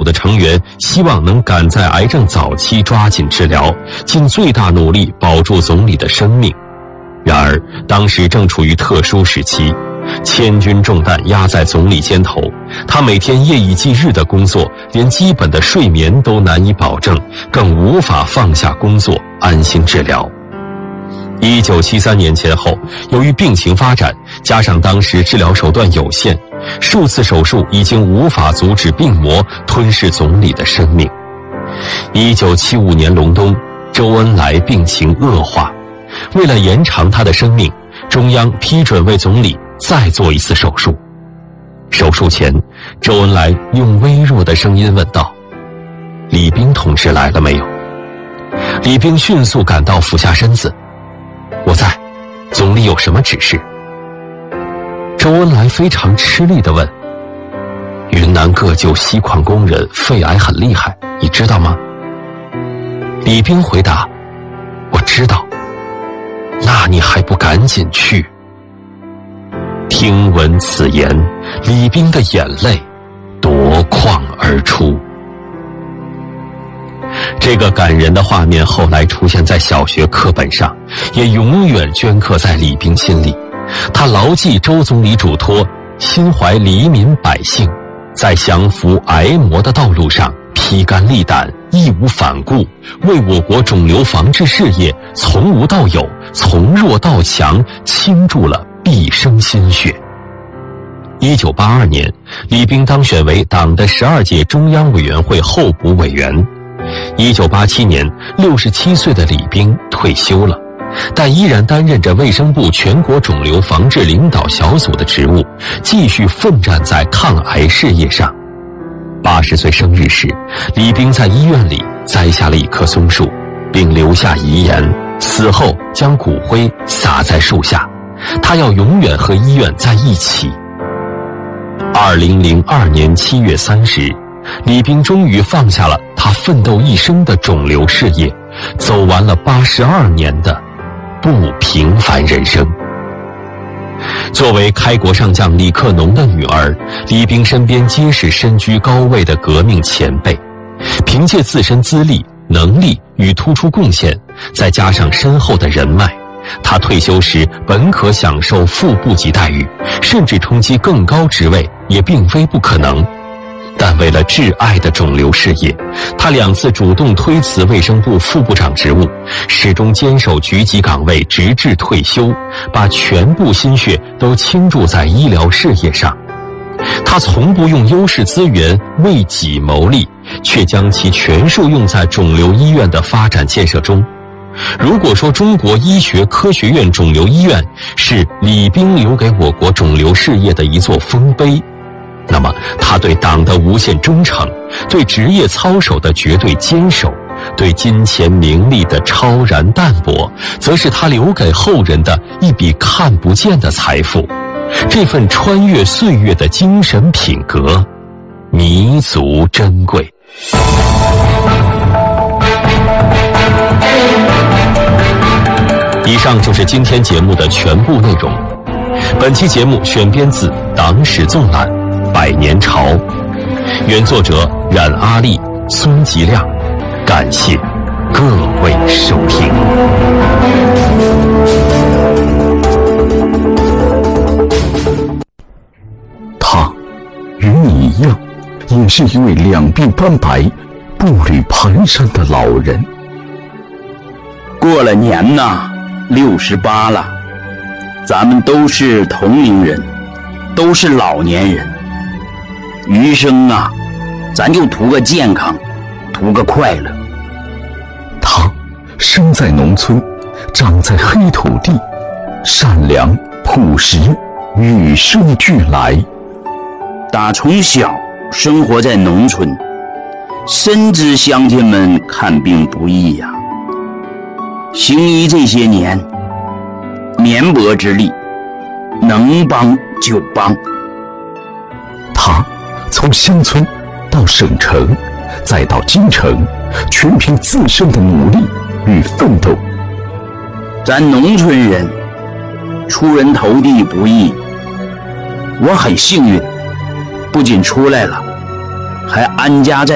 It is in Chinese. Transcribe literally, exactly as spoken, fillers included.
的成员希望能赶在癌症早期抓紧治疗，尽最大努力保住总理的生命。然而，当时正处于特殊时期，千钧重担压在总理肩头，他每天夜以继日的工作，连基本的睡眠都难以保证，更无法放下工作安心治疗。一九七三年前后，由于病情发展，加上当时治疗手段有限，数次手术已经无法阻止病魔吞噬总理的生命。一九七五年隆冬，周恩来病情恶化，为了延长他的生命，中央批准为总理再做一次手术。手术前，周恩来用微弱的声音问道：“李冰同志来了没有？”李冰迅速赶到，俯下身子：“我在，总理有什么指示？”周恩来非常吃力地问：“云南各旧锡矿工人肺癌很厉害，你知道吗？”李冰回答：“我知道。”“那你还不赶紧去？”听闻此言，李冰的眼泪夺眶而出。这个感人的画面后来出现在小学课本上，也永远镌刻在李冰心里。他牢记周总理嘱托，心怀黎民百姓，在降服癌魔的道路上披肝沥胆，义无反顾，为我国肿瘤防治事业从无到有，从弱到强倾注了毕生心血。一九八二年，李冰当选为党的十二届中央委员会候补委员。一九八七年，六十七岁的李冰退休了，但依然担任着卫生部全国肿瘤防治领导小组的职务，继续奋战在抗癌事业上。八十岁生日时，李冰在医院里栽下了一棵松树，并留下遗言，死后将骨灰撒在树下，他要永远和医院在一起。二零零二年七月三十日，李冰终于放下了他奋斗一生的肿瘤事业，走完了八十二年的不平凡人生。作为开国上将李克农的女儿，李冰身边皆是身居高位的革命前辈，凭借自身资历、能力与突出贡献，再加上深厚的人脉，她退休时本可享受副部级待遇，甚至冲击更高职位也并非不可能。但为了挚爱的肿瘤事业，他两次主动推辞卫生部副部长职务，始终坚守局级岗位直至退休，把全部心血都倾注在医疗事业上。他从不用优势资源为己谋利，却将其全数用在肿瘤医院的发展建设中。如果说中国医学科学院肿瘤医院是李冰留给我国肿瘤事业的一座丰碑，那么他对党的无限忠诚，对职业操守的绝对坚守，对金钱名利的超然淡泊，则是他留给后人的一笔看不见的财富。这份穿越岁月的精神品格弥足珍贵。以上就是今天节目的全部内容。本期节目选编自《党史纵览》百年潮，原作者冉阿丽、孙吉亮，感谢各位收听。 他与你一样，也是一位两鬓斑白、步履蹒跚的老人。 过了年呐，六十八了，咱们都是同龄人，都是老年人。余生啊，咱就图个健康，图个快乐。 他生在农村，长在黑土地，善良朴实，与生俱来。 打从小生活在农村，深知乡亲们看病不易呀、啊。行医这些年，绵薄之力，能帮就帮。 他从乡村到省城，再到京城，全凭自身的努力与奋斗。 咱农村人出人头地不易，我很幸运，不仅出来了，还安家在